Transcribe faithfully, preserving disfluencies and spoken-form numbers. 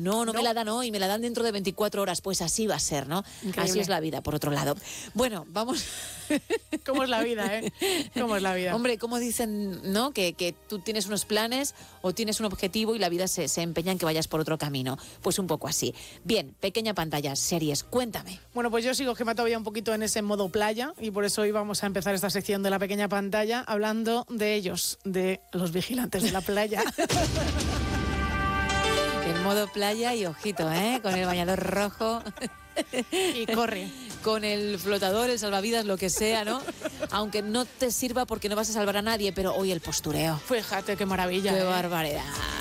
No, no, no me la dan hoy, me la dan dentro de veinticuatro horas. Pues así va a ser, ¿no? Increíble. Así es la vida, por otro lado. Bueno, vamos... ¿Cómo es la vida, eh? ¿Cómo es la vida? Hombre, como dicen, ¿no? Que, que tú tienes unos planes o tienes un objetivo y la vida se, se empeña en que vayas por otro camino. Pues un poco así. Bien, pequeña pantalla, series, cuéntame. Bueno, pues yo sigo Gemma todavía un poquito en ese modo playa y por eso hoy vamos a empezar esta sección de la pequeña pantalla hablando de ellos, de los vigilantes de la playa. En modo playa y ojito, ¿eh? Con el bañador rojo. Y corre. Con el flotador, el salvavidas, lo que sea, ¿no? Aunque no te sirva porque no vas a salvar a nadie, pero hoy el postureo. Fíjate qué maravilla. Qué ¿eh? barbaridad.